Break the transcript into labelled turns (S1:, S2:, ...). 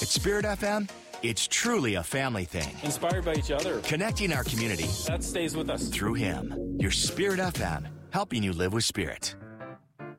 S1: At Spirit FM, it's truly a family thing.
S2: Inspired by each other.
S1: Connecting our community.
S2: That stays with us.
S1: Through him. Your Spirit FM, helping you live with spirit.